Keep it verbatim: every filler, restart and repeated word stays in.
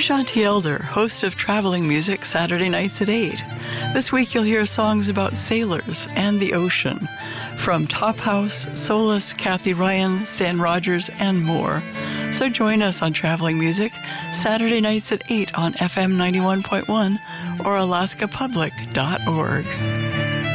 Shanti Elder, host of Traveling Music Saturday nights at eight. This week you'll hear songs about sailors and the ocean from Top House, Solace, Kathy Ryan, Stan Rogers, and more. So join us on Traveling Music Saturday nights at eight on F M ninety-one point one or alaska public dot org.